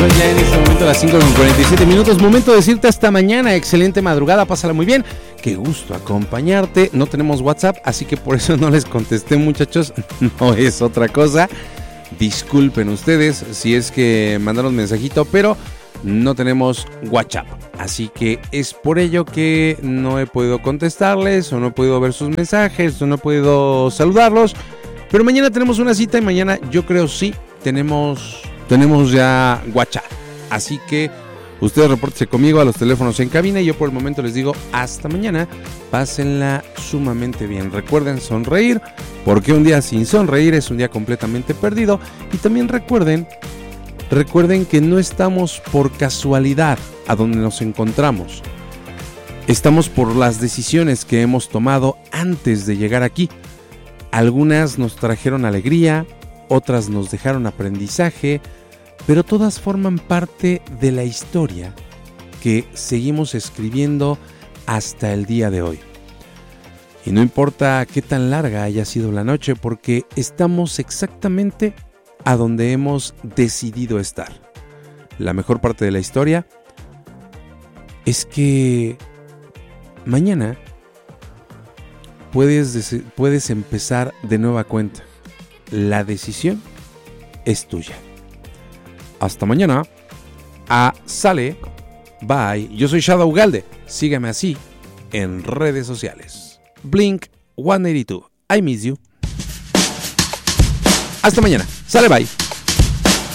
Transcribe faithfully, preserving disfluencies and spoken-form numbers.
Son ya en este momento las cinco con cuarenta y siete minutos. Momento de decirte hasta mañana. Excelente madrugada, pásala muy bien. Qué gusto acompañarte. No tenemos WhatsApp, así que por eso no les contesté, muchachos. No es otra cosa. Disculpen ustedes si es que mandaron mensajito, pero no tenemos WhatsApp. Así que es por ello que no he podido contestarles, o no he podido ver sus mensajes, o no he podido saludarlos. Pero mañana tenemos una cita y mañana yo creo sí tenemos, tenemos ya WhatsApp. Así que ustedes repórtense conmigo a los teléfonos en cabina y yo por el momento les digo hasta mañana. Pásenla sumamente bien. Recuerden sonreír, porque un día sin sonreír es un día completamente perdido. Y también recuerden, recuerden que no estamos por casualidad a donde nos encontramos. Estamos por las decisiones que hemos tomado antes de llegar aquí. Algunas nos trajeron alegría, otras nos dejaron aprendizaje, pero todas forman parte de la historia que seguimos escribiendo hasta el día de hoy. Y no importa qué tan larga haya sido la noche, porque estamos exactamente a donde hemos decidido estar. La mejor parte de la historia es que mañana puedes, puedes empezar de nueva cuenta. La decisión es tuya. Hasta mañana. Ah, sale. Bye. Yo soy Shadow Ugalde. Sígame así en redes sociales. Blink ciento ochenta y dos. I miss you. Hasta mañana. Sale, bye.